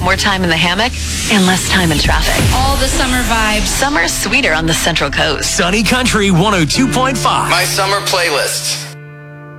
More time in the hammock and less time in traffic. All the summer vibes. Summer's sweeter on the Central Coast. Sunny Country 102.5. My summer playlist.